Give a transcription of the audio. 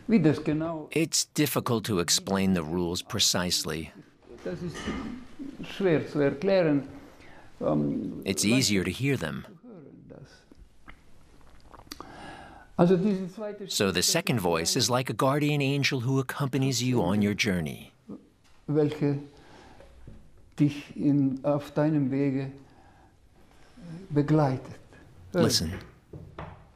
Wie das genau, It's difficult to explain the rules precisely. das ist schwer zu erklären. It's easier to hear them. Also diese zweite So the second voice is like a guardian angel who accompanies you on your journey. welche dich auf deinem Wege begleitet. Listen.